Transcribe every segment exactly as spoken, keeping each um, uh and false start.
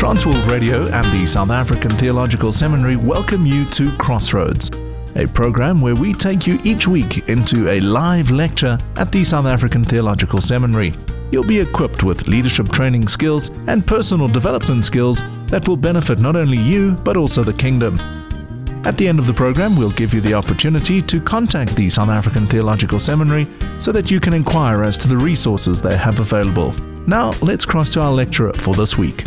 Transworld Radio and the South African Theological Seminary welcome you to Crossroads, a program where we take you each week into a live lecture at the South African Theological Seminary. You'll be equipped with leadership training skills and personal development skills that will benefit not only you, but also the kingdom. At the end of the program, we'll give you the opportunity to contact the South African Theological Seminary so that you can inquire as to the resources they have available. Now, let's cross to our lecturer for this week.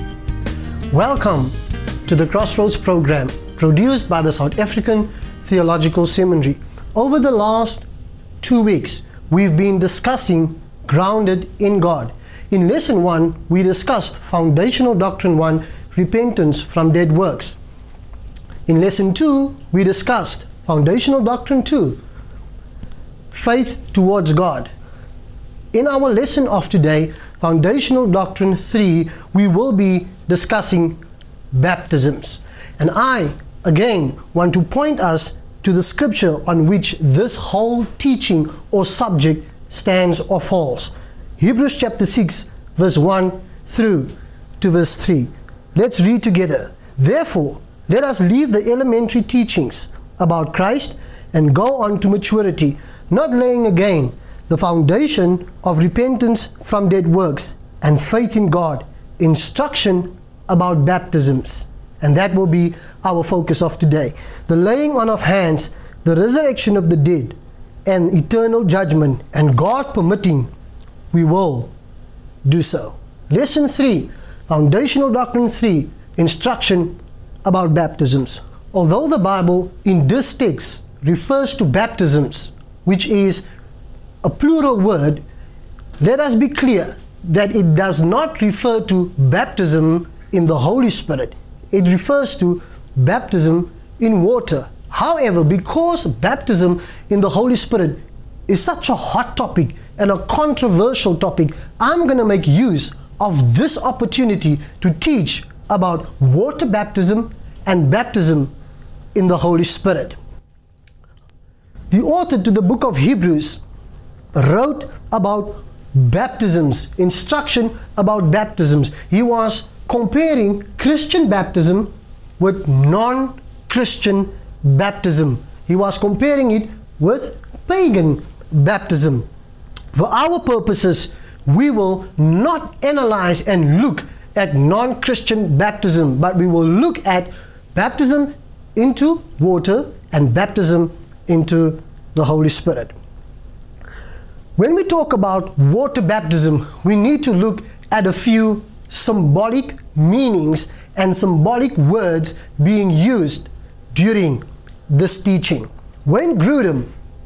Welcome to the Crossroads program, produced by the South African Theological Seminary. Over the last two weeks, we've been discussing Grounded in God. In lesson one, we discussed Foundational Doctrine one, Repentance from Dead Works. In lesson two, we discussed Foundational Doctrine two, Faith towards God. In our lesson of today, Foundational Doctrine three, we will be discussing baptisms. And I, again, want to point us to the scripture on which this whole teaching or subject stands or falls. Hebrews chapter six, verse one through to verse three. Let's read together. Therefore, let us leave the elementary teachings about Christ and go on to maturity, not laying again the foundation of repentance from dead works and faith in God, instruction about baptisms. And that will be our focus of today. The laying on of hands, the resurrection of the dead, and eternal judgment, and God permitting, we will do so. Lesson three, Foundational Doctrine three, instruction about baptisms. Although the Bible in this text refers to baptisms, which is a plural word, let us be clear that it does not refer to baptism in the Holy Spirit. It refers to baptism in water. However, because baptism in the Holy Spirit is such a hot topic and a controversial topic, I'm going to make use of this opportunity to teach about water baptism and baptism in the Holy Spirit. The author to the book of Hebrews wrote about baptisms, instruction about baptisms. He was comparing Christian baptism with non-Christian baptism. He was comparing it with pagan baptism. For our purposes, we will not analyze and look at non-Christian baptism, but we will look at baptism into water and baptism into the Holy Spirit. When we talk about water baptism, we need to look at a few symbolic meanings and symbolic words being used during this teaching. Wayne Grudem,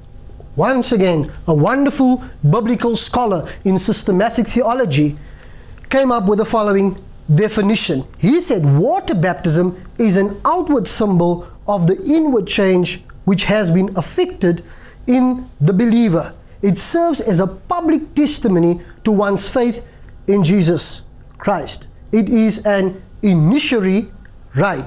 once again a wonderful biblical scholar in systematic theology, came up with the following definition. He said, water baptism is an outward symbol of the inward change which has been effected in the believer. It serves as a public testimony to one's faith in Jesus Christ. It is an initiatory rite.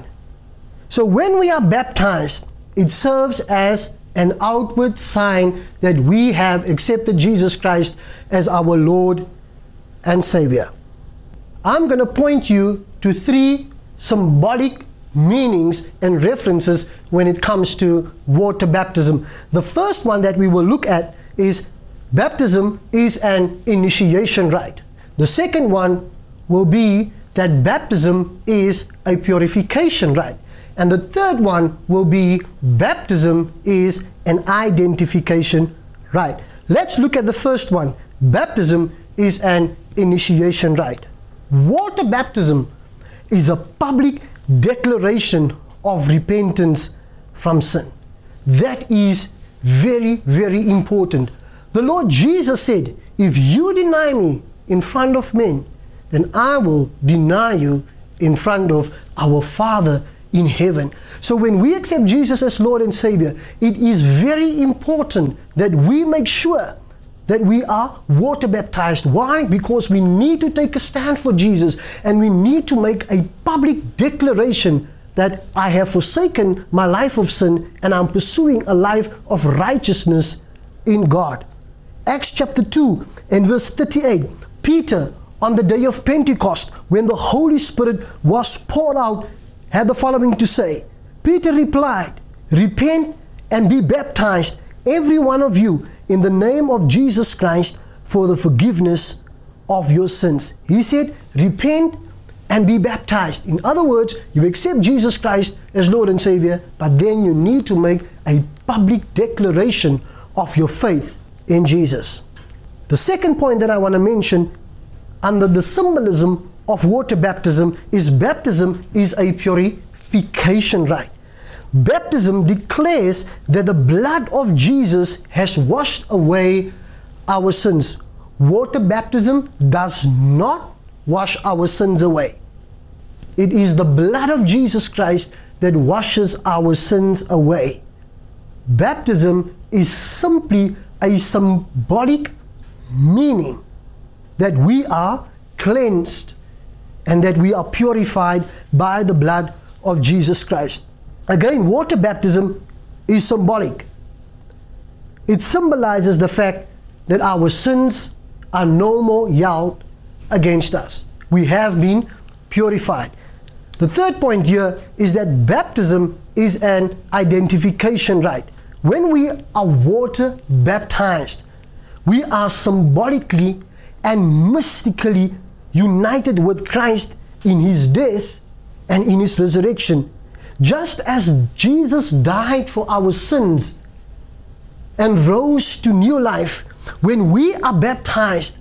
So when we are baptized, it serves as an outward sign that we have accepted Jesus Christ as our Lord and Savior. I'm going to point you to three symbolic meanings and references when it comes to water baptism. The first one that we will look at is baptism is an initiation rite. The second one will be that baptism is a purification rite. And the third one will be baptism is an identification rite. Let's look at the first one. Baptism is an initiation rite. Water baptism is a public declaration of repentance from sin. That is very, very important. The Lord Jesus said, if you deny me in front of men, then I will deny you in front of our Father in heaven. So when we accept Jesus as Lord and Savior, it is very important that we make sure that we are water baptized. Why? Because we need to take a stand for Jesus, and we need to make a public declaration that I have forsaken my life of sin and I'm pursuing a life of righteousness in God. Acts chapter two and verse thirty-eight, Peter on the day of Pentecost, when the Holy Spirit was poured out, had the following to say. Peter replied, "Repent and be baptized, every one of you, in the name of Jesus Christ, for the forgiveness of your sins." He said, repent and be baptized. In other words, you accept Jesus Christ as Lord and Savior, but then you need to make a public declaration of your faith in Jesus. The second point that I want to mention under the symbolism of water baptism is baptism is a purification rite. Baptism declares that the blood of Jesus has washed away our sins. Water baptism does not wash our sins away. It is the blood of Jesus Christ that washes our sins away. Baptism is simply a symbolic meaning that we are cleansed and that we are purified by the blood of Jesus Christ. Again, water baptism is symbolic. It symbolizes the fact that our sins are no more held against us. We have been purified. The third point here is that baptism is an identification rite. When we are water baptized, we are symbolically and mystically united with Christ in His death and in His resurrection. Just as Jesus died for our sins and rose to new life, when we are baptized,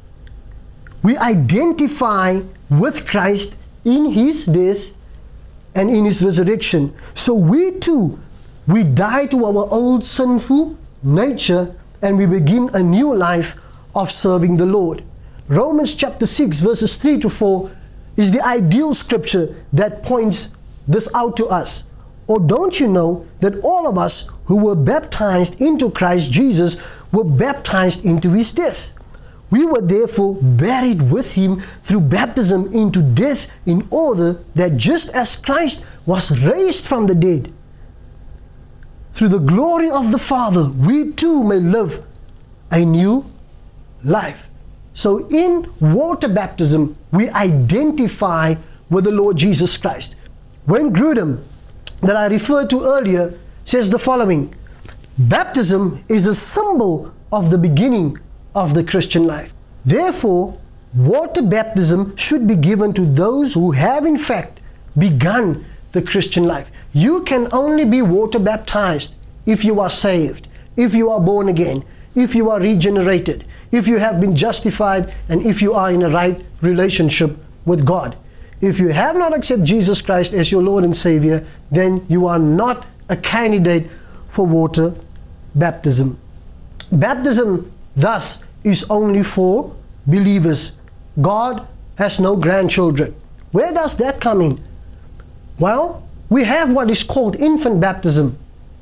we identify with Christ in His death and in His resurrection. So we too, we die to our old sinful nature and we begin a new life of serving the Lord. Romans chapter six verses three to four is the ideal scripture that points this out to us. Or don't you know that all of us who were baptized into Christ Jesus were baptized into His death? We were therefore buried with Him through baptism into death, in order that just as Christ was raised from the dead through the glory of the Father, we too may live a new life. So in water baptism, we identify with the Lord Jesus Christ. Wayne Grudem, that I referred to earlier, says the following: baptism is a symbol of the beginning of the Christian life. Therefore, water baptism should be given to those who have in fact begun the Christian life. You can only be water baptized if you are saved, if you are born again, if you are regenerated, if you have been justified, and if you are in a right relationship with God. If you have not accepted Jesus Christ as your Lord and Savior, then you are not a candidate for water baptism. Baptism, thus, is only for believers. God has no grandchildren. Where does that come in? Well, we have what is called infant baptism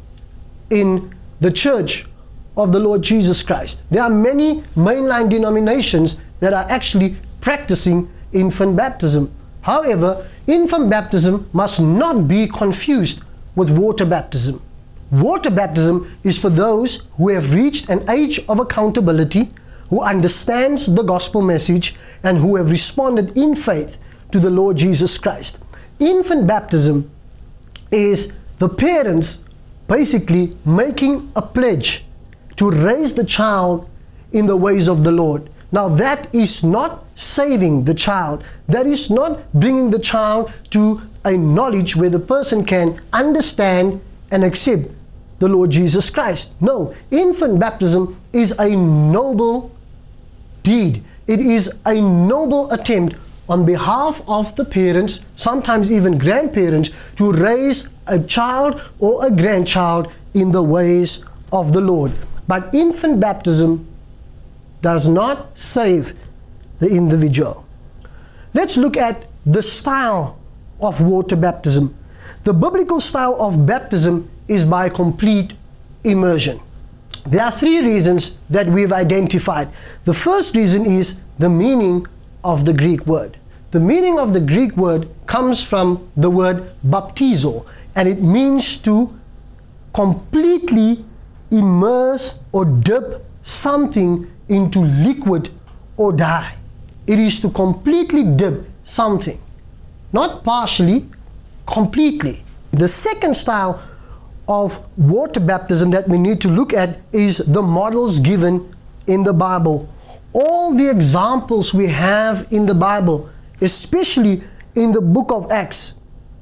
in the Church of the Lord Jesus Christ. There are many mainline denominations that are actually practicing infant baptism. However, infant baptism must not be confused with water baptism. Water baptism is for those who have reached an age of accountability, who understands the gospel message, and who have responded in faith to the Lord Jesus Christ. Infant baptism is the parents basically making a pledge to raise the child in the ways of the Lord. Now that is not saving the child. That is not bringing the child to a knowledge where the person can understand and accept the Lord Jesus Christ. No, infant baptism is a noble deed. It is a noble attempt on behalf of the parents, sometimes even grandparents, to raise a child or a grandchild in the ways of the Lord. But infant baptism does not save the individual. Let's look at the style of water baptism. The biblical style of baptism is by complete immersion. There are three reasons that we've identified. The first reason is the meaning of the Greek word. The meaning of the Greek word comes from the word baptizo, and it means to completely immerse or dip something into liquid or dye. It is to completely dip something, not partially, completely. The second style of water baptism that we need to look at is the models given in the Bible. All the examples we have in the Bible, especially in the book of Acts,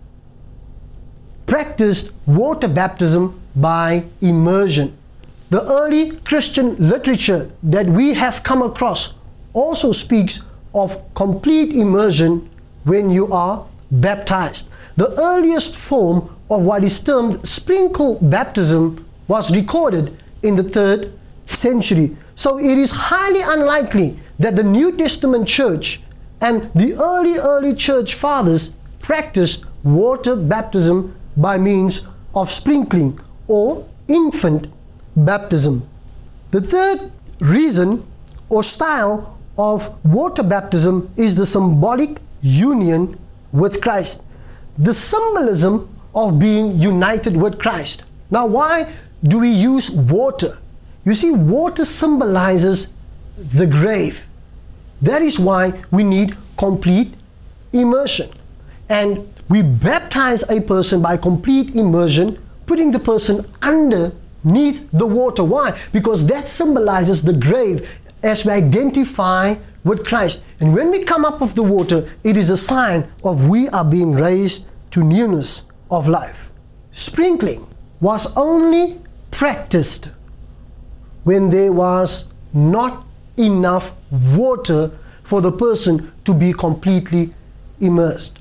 practiced water baptism by immersion. The early Christian literature that we have come across also speaks of complete immersion when you are baptized. The earliest form of what is termed sprinkle baptism was recorded in the third century. So it is highly unlikely that the New Testament church and the early, early church fathers practiced water baptism by means of sprinkling or infant baptism. The third reason or style of water baptism is the symbolic union with Christ. The symbolism of being united with Christ. Now, why do we use water? You see, water symbolizes the grave. That is why we need complete immersion. And we baptize a person by complete immersion, putting the person underneath the water. Why? Because that symbolizes the grave as we identify with Christ. And when we come up of the water, it is a sign of we are being raised to newness of life. Sprinkling was only practiced when there was not enough water for the person to be completely immersed.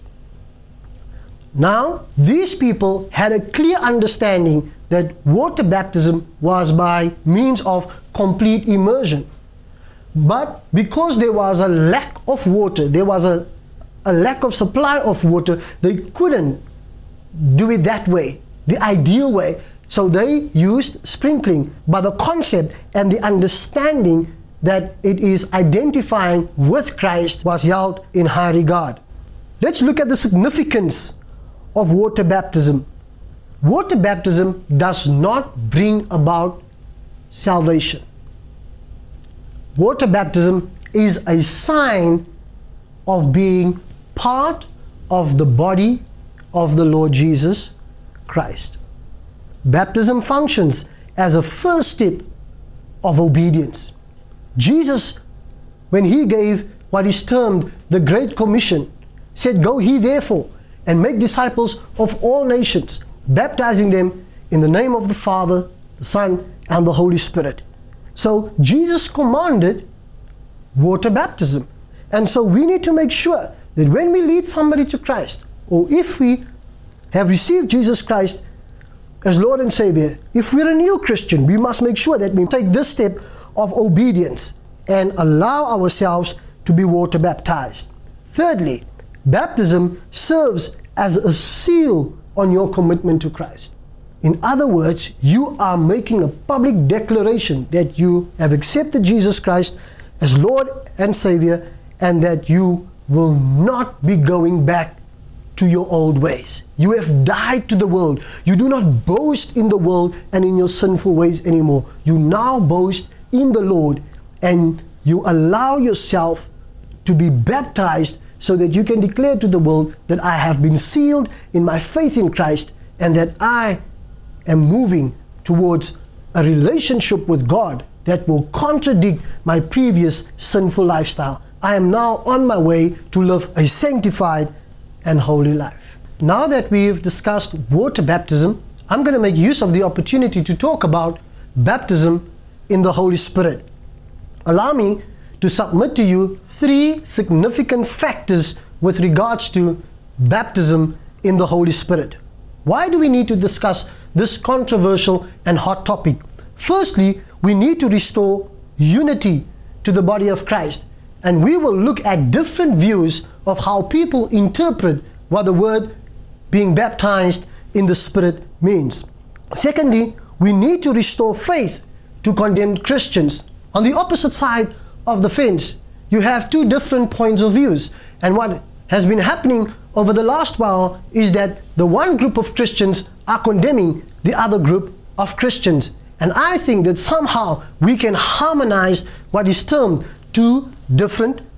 Now, these people had a clear understanding that water baptism was by means of complete immersion. But because there was a lack of water, there was a, a lack of supply of water, they couldn't do it that way, the ideal way. So they used sprinkling, but the concept and the understanding that it is identifying with Christ was held in high regard. Let's look at the significance of water baptism. Water baptism does not bring about salvation. Water baptism is a sign of being part of the body of the Lord Jesus Christ. Baptism functions as a first step of obedience. Jesus, when he gave what is termed the Great Commission, said, "Go ye therefore and make disciples of all nations, baptizing them in the name of the Father, the Son, and the Holy Spirit." So Jesus commanded water baptism. And so we need to make sure that when we lead somebody to Christ, or if we have received Jesus Christ as Lord and Savior, if we're a new Christian, we must make sure that we take this step of obedience and allow ourselves to be water baptized. Thirdly, baptism serves as a seal on your commitment to Christ. In other words, you are making a public declaration that you have accepted Jesus Christ as Lord and Savior, and that you will not be going back to your old ways. You have died to the world. You do not boast in the world and in your sinful ways anymore. You now boast in the Lord, and you allow yourself to be baptized so that you can declare to the world that I have been sealed in my faith in Christ, and that I am moving towards a relationship with God that will contradict my previous sinful lifestyle. I am now on my way to live a sanctified and holy life. Now that we've discussed water baptism, I'm going to make use of the opportunity to talk about baptism in the Holy Spirit. Allow me to submit to you three significant factors with regards to baptism in the Holy Spirit. Why do we need to discuss this controversial and hot topic? Firstly, we need to restore unity to the body of Christ, and we will look at different views of how people interpret what the word being baptized in the Spirit means. Secondly, we need to restore faith to condemned Christians. On the opposite side of the fence, you have two different points of views, and what has been happening over the last while is that the one group of Christians are condemning the other group of Christians. And I think that somehow we can harmonize what is termed two different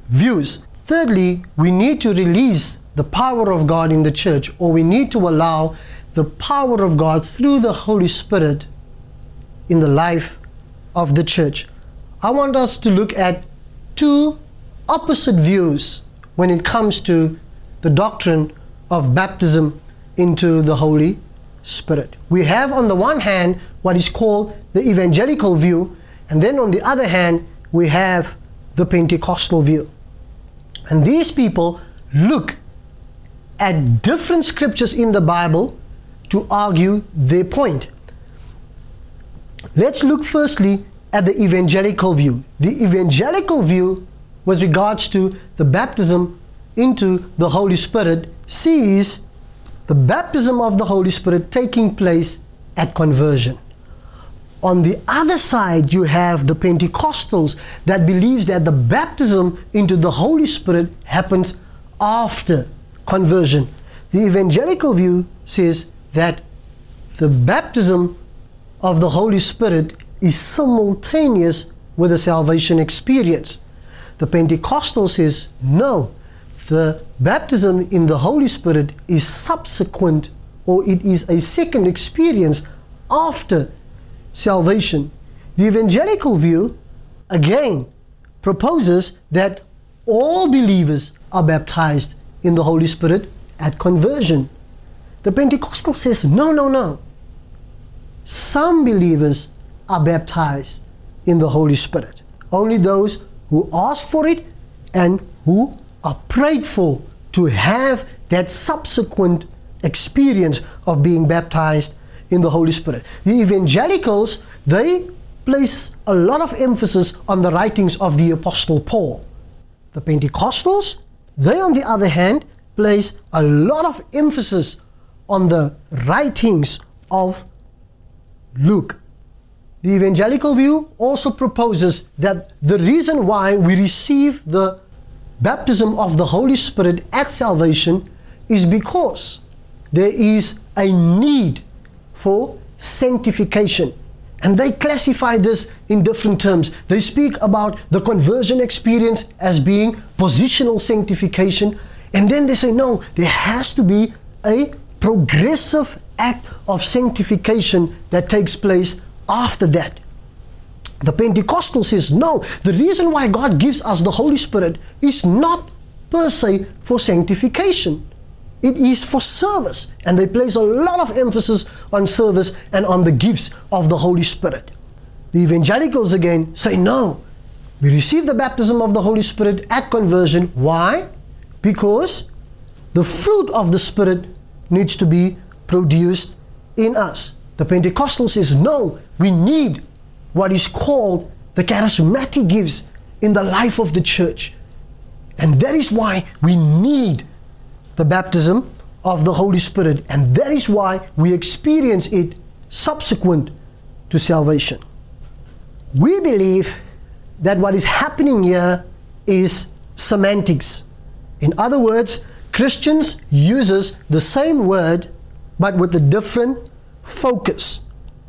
views. Thirdly, we need to release the power of God in the church, or we need to allow the power of God through the Holy Spirit in the life of the church. I want us to look at two opposite views when it comes to the doctrine of baptism into the Holy Spirit. We have on the one hand what is called the evangelical view, and then on the other hand we have the Pentecostal view. And these people look at different scriptures in the Bible to argue their point. Let's look firstly at the evangelical view. The evangelical view with regards to the baptism into the Holy Spirit sees the baptism of the Holy Spirit taking place at conversion. On the other side, you have the Pentecostals that believes that the baptism into the Holy Spirit happens after conversion. The evangelical view says that the baptism of the Holy Spirit is simultaneous with the salvation experience. The Pentecostal says no, the baptism in the Holy Spirit is subsequent, or it is a second experience after salvation. The evangelical view again proposes that all believers are baptized in the Holy Spirit at conversion. The Pentecostal says no, no, no. Some believers are baptized in the Holy Spirit. Only those who ask for it and who are prayed for to have that subsequent experience of being baptized in the Holy Spirit. The evangelicals, they place a lot of emphasis on the writings of the Apostle Paul. The Pentecostals, they on the other hand, place a lot of emphasis on the writings of Luke. The evangelical view also proposes that the reason why we receive the baptism of the Holy Spirit at salvation is because there is a need for sanctification. And they classify this in different terms. They speak about the conversion experience as being positional sanctification, and then they say no, there has to be a progressive act of sanctification that takes place after that. The Pentecostal says no, the reason why God gives us the Holy Spirit is not per se for sanctification. It is for service, and they place a lot of emphasis on service and on the gifts of the Holy Spirit. The evangelicals again say no, we receive the baptism of the Holy Spirit at conversion. Why? Because the fruit of the Spirit needs to be produced in us. The Pentecostal says no, we need what is called the charismatic gifts in the life of the church, and that is why we need the baptism of the Holy Spirit, and that is why we experience it subsequent to salvation. We believe that what is happening here is semantics. In other words, Christians uses the same word but with a different focus,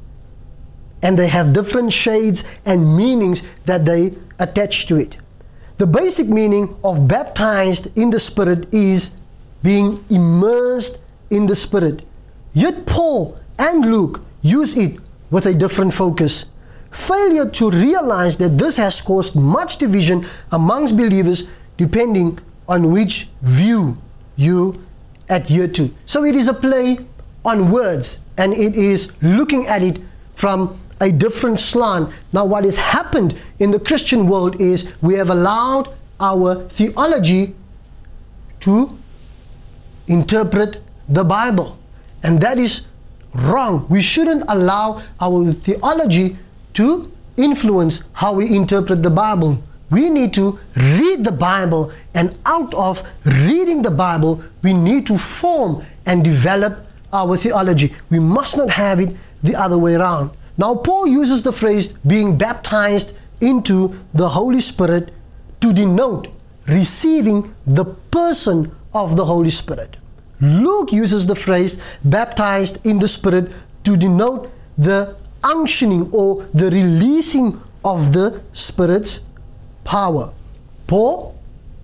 and they have different shades and meanings that they attach to it. The basic meaning of baptized in the Spirit is being immersed in the Spirit. Yet Paul and Luke use it with a different focus. Failure to realize that this has caused much division amongst believers depending on which view you adhere to. So it is a play on words, and it is looking at it from a different slant. Now what has happened in the Christian world is we have allowed our theology to interpret the Bible, and that is wrong. We shouldn't allow our theology to influence how we interpret the Bible. We need to read the Bible, and out of reading the Bible we need to form and develop our theology. We must not have it the other way around. Now Paul uses the phrase being baptized into the Holy Spirit to denote receiving the person of the Holy Spirit. Luke uses the phrase baptized in the Spirit to denote the unctioning or the releasing of the Spirit's power. Paul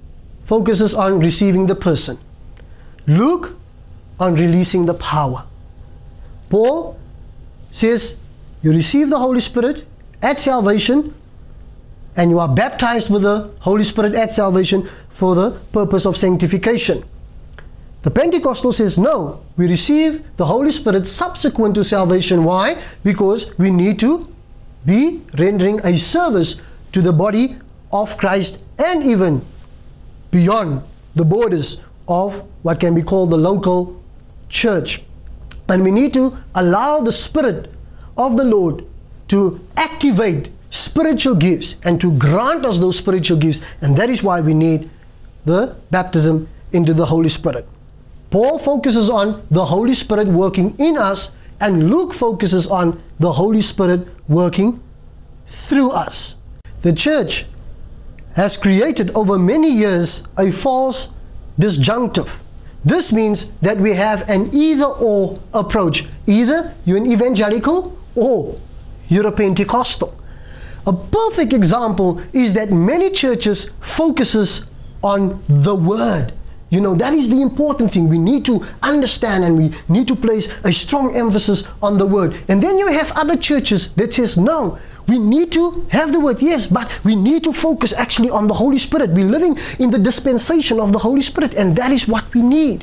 focuses on receiving the person. Luke on releasing the power. Paul says you receive the Holy Spirit at salvation, and you are baptized with the Holy Spirit at salvation for the purpose of sanctification. The Pentecostal says no, we receive the Holy Spirit subsequent to salvation. Why? Because we need to be rendering a service to the body of Christ, and even beyond the borders of what can be called the local church. And we need to allow the Spirit of the Lord to activate spiritual gifts and to grant us those spiritual gifts, and that is why we need the baptism into the Holy Spirit. Paul focuses on the Holy Spirit working in us, and Luke focuses on the Holy Spirit working through us. The church has created over many years a false disjunctive. This means that we have an either-or approach. Either you're an evangelical or you're a Pentecostal. A perfect example is that many churches focuses on the Word. You know, that is the important thing. We need to understand, and we need to place a strong emphasis on the Word. And then you have other churches that says, no, we need to have the Word, yes, but we need to focus actually on the Holy Spirit. We're living in the dispensation of the Holy Spirit, and that is what we need.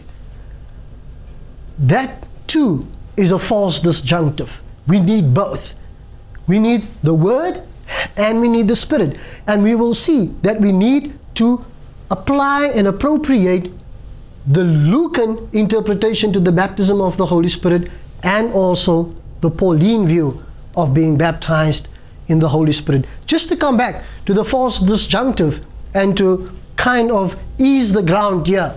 That too is a false disjunctive. We need both. We need the Word and we need the Spirit. And we will see that we need to apply and appropriate the Lucan interpretation to the baptism of the Holy Spirit, and also the Pauline view of being baptized in the Holy Spirit. Just to come back to the false disjunctive and to kind of ease the ground here.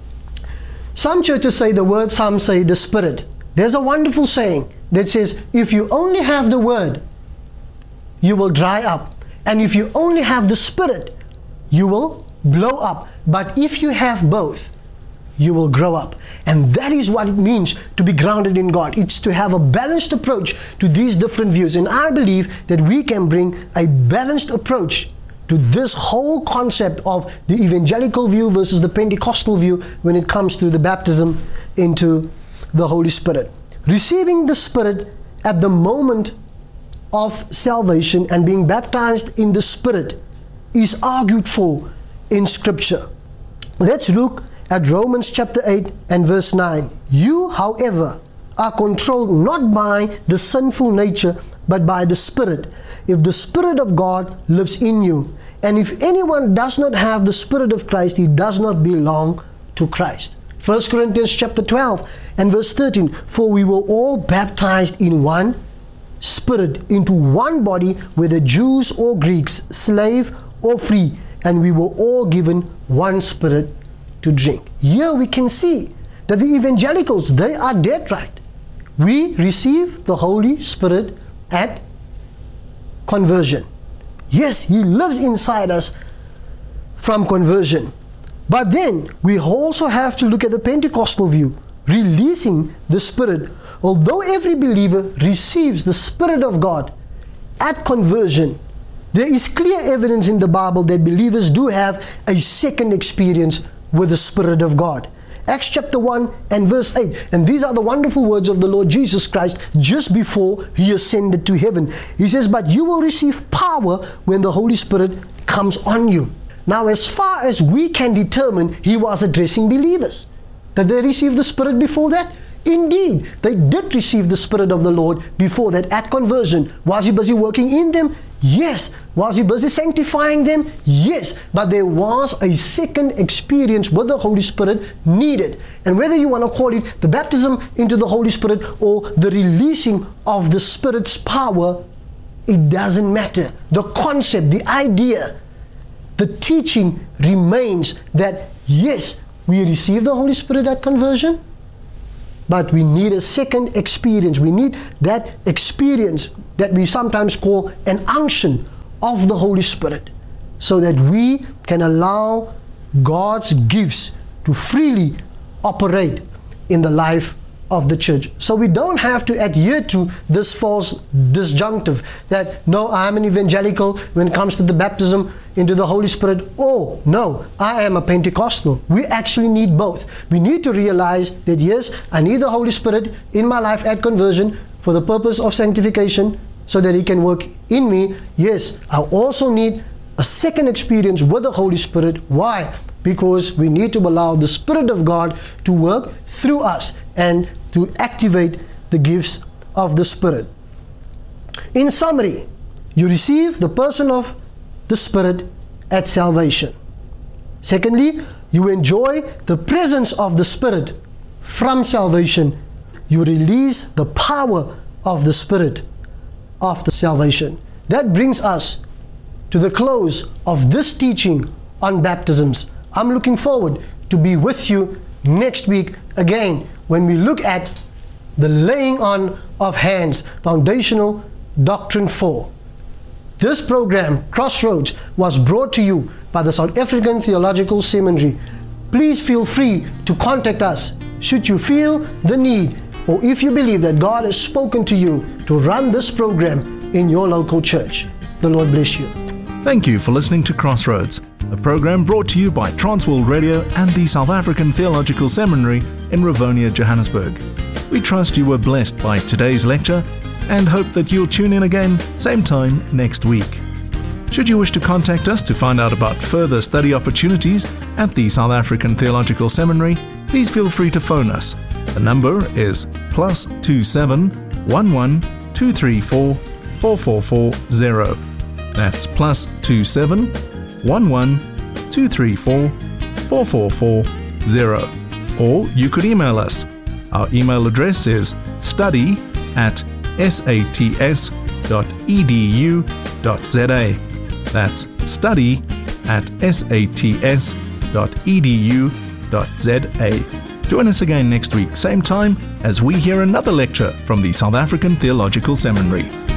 Some churches say the Word, some say the Spirit. There's a wonderful saying that says, if you only have the Word, you will dry up. And if you only have the Spirit, you will blow up. But if you have both, you will grow up. And that is what it means to be grounded in God. It's to have a balanced approach to these different views. And I believe that we can bring a balanced approach to this whole concept of the evangelical view versus the Pentecostal view when it comes to the baptism into the Holy Spirit. Receiving the Spirit at the moment of salvation and being baptized in the Spirit is argued for in Scripture. Let's look at Romans chapter eight and verse nine. You, however, are controlled not by the sinful nature, but by the Spirit, if the Spirit of God lives in you. And if anyone does not have the Spirit of Christ, he does not belong to Christ. First Corinthians chapter twelve and verse thirteen. For we were all baptized in one Spirit into one body, whether Jews or Greeks, slave or free, and we were all given one Spirit to drink. Here we can see that the evangelicals, they are dead right. We receive the Holy Spirit at conversion. Yes, He lives inside us from conversion. But then we also have to look at the Pentecostal view, releasing the Spirit. Although every believer receives the Spirit of God at conversion, there is clear evidence in the Bible that believers do have a second experience with the Spirit of God. Acts chapter one and verse eight. And these are the wonderful words of the Lord Jesus Christ just before He ascended to heaven. He says, but you will receive power when the Holy Spirit comes on you. Now, as far as we can determine, He was addressing believers. Did they receive the Spirit before that? Indeed, they did receive the Spirit of the Lord before that at conversion. Was He busy working in them? Yes. Was He busy sanctifying them? Yes. But there was a second experience with the Holy Spirit needed. And whether you want to call it the baptism into the Holy Spirit or the releasing of the Spirit's power, it doesn't matter. The concept, the idea, the teaching remains that yes, we receive the Holy Spirit at conversion, but we need a second experience. We need that experience that we sometimes call an unction of the Holy Spirit, so that we can allow God's gifts to freely operate in the life of the church. So we don't have to adhere to this false disjunctive that, no, I'm an evangelical when it comes to the baptism into the Holy Spirit, or no, I am a Pentecostal. We actually need both. We need to realize that yes, I need the Holy Spirit in my life at conversion for the purpose of sanctification so that He can work in me. Yes, I also need a second experience with the Holy Spirit. Why? Because we need to allow the Spirit of God to work through us and to activate the gifts of the Spirit. In summary, you receive the person of the Spirit at salvation. Secondly, you enjoy the presence of the Spirit from salvation. You release the power of the Spirit after salvation. That brings us to the close of this teaching on baptisms. I'm looking forward to be with you next week again when we look at the laying on of hands, foundational doctrine four. This program, Crossroads, was brought to you by the South African Theological Seminary. Please feel free to contact us should you feel the need, or if you believe that God has spoken to you to run this program in your local church. The Lord bless you. Thank you for listening to Crossroads, a program brought to you by Transworld Radio and the South African Theological Seminary in Rivonia, Johannesburg. We trust you were blessed by today's lecture and hope that you'll tune in again same time next week. Should you wish to contact us to find out about further study opportunities at the South African Theological Seminary, please feel free to phone us. The number is plus two seven one one two three four four four four zero. That's plus two seven one one two three four four four four zero. Or you could email us. Our email address is study at sats dot e d u dot z a. That's study at sats dot e d u dot z a. Join us again next week, same time, as we hear another lecture from the South African Theological Seminary.